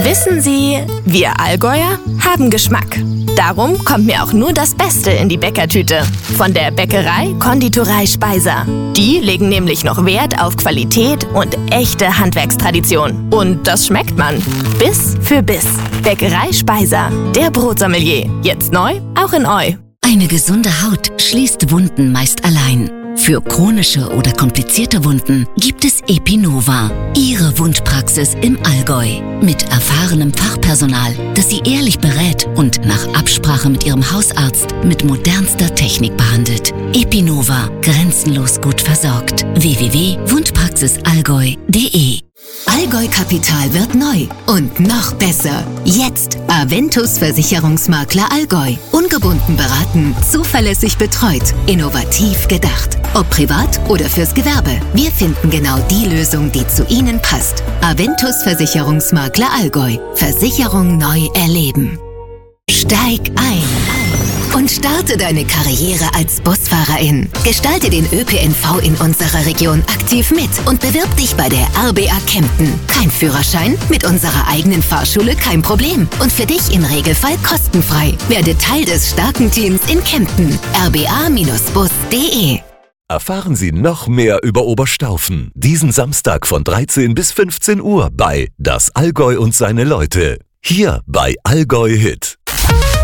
Wissen Sie, wir Allgäuer haben Geschmack. Darum kommt mir auch nur das Beste in die Bäckertüte. Von der Bäckerei Konditorei Speiser. Die legen nämlich noch Wert auf Qualität und echte Handwerkstradition. Und das schmeckt man. Biss für Biss. Bäckerei Speiser. Der Brotsommelier. Jetzt neu, auch in Eu. Eine gesunde Haut schließt Wunden meist allein. Für chronische oder komplizierte Wunden gibt es Epinova, Ihre Wundpraxis im Allgäu. Mit erfahrenem Fachpersonal, das Sie ehrlich berät und nach Absprache mit Ihrem Hausarzt mit modernster Technik behandelt. Epinova, grenzenlos gut versorgt. www.wundpraxisallgäu.de. Allgäu Kapital wird neu und noch besser. Jetzt Aventus Versicherungsmakler Allgäu. Ungebunden beraten, zuverlässig betreut, innovativ gedacht. Ob privat oder fürs Gewerbe. Wir finden genau die Lösung, die zu Ihnen passt. Aventus Versicherungsmakler Allgäu. Versicherung neu erleben. Steig ein und starte deine Karriere als Busfahrerin. Gestalte den ÖPNV in unserer Region aktiv mit und bewirb dich bei der RBA Kempten. Kein Führerschein? Mit unserer eigenen Fahrschule kein Problem. Und für dich im Regelfall kostenfrei. Werde Teil des starken Teams in Kempten. rba-bus.de. Erfahren Sie noch mehr über Oberstaufen. Diesen Samstag von 13 bis 15 Uhr bei Das Allgäu und seine Leute. Hier bei Allgäu Hit.